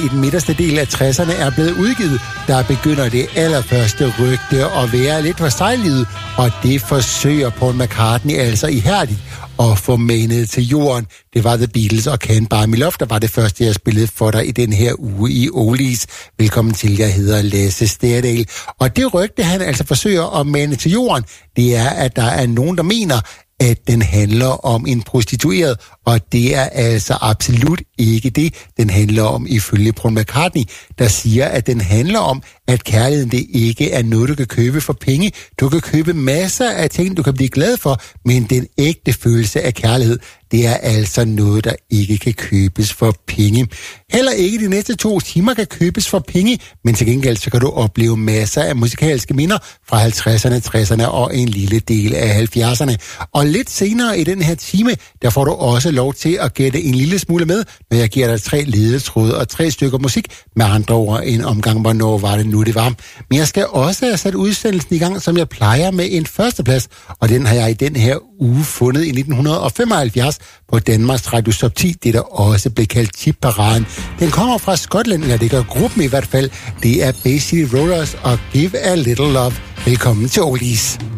i den midterste del af 60'erne er blevet udgivet, der begynder det allerførste rygte at være lidt for sejlivet, og det forsøger Paul McCartney altså ihærdigt at få manet til jorden. Det var The Beatles og Can't Buy Me Love, der var det første, jeg spillede for dig i den her uge i Oldies. Velkommen til, jeg hedder Lasse Sterdal. Og det rygte, han altså forsøger at mane til jorden, det er, at der er nogen, der mener, at den handler om en prostitueret, og det er altså absolut ikke det, den handler om ifølge Paul McCartney, der siger, at den handler om, at kærligheden det ikke er noget, du kan købe for penge. Du kan købe masser af ting, du kan blive glad for, men den ægte følelse af kærlighed, det er altså noget, der ikke kan købes for penge. Heller ikke de næste 2 timer kan købes for penge, men til gengæld så kan du opleve masser af musikalske minder fra 50'erne, 60'erne og en lille del af 70'erne. Og lidt senere i den her time, der får du også lov til at gætte en lille smule med, når jeg giver dig 3 ledetråde og 3 stykker musik, med andre ord en omgang, hvornår var det nu det var. Men jeg skal også have sat udsendelsen i gang, som jeg plejer, med en førsteplads, og den har jeg i den her uge fundet i 1975 på Danmarks Radio Top 10, det der også blev kaldt Tip-paraden. Den kommer fra Skotland, eller det gør gruppen i hvert fald. Det er Bay City Rollers og Give a Little Love. Velkommen til Oldies.